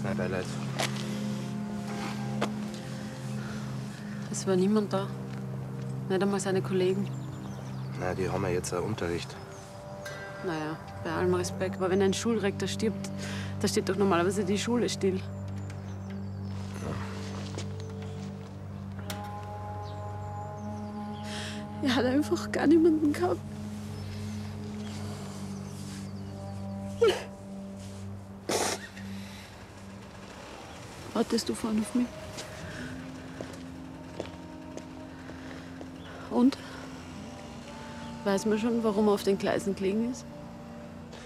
Mein Beileid. Es war niemand da. Nicht einmal seine Kollegen. Na, die haben ja jetzt auch Unterricht. Naja, bei allem Respekt. Aber wenn ein Schulrektor stirbt, da steht doch normalerweise die Schule still. Er hat einfach gar niemanden gehabt. Wartest du vorne auf mich? Und? Weiß man schon, warum er auf den Gleisen gelegen ist?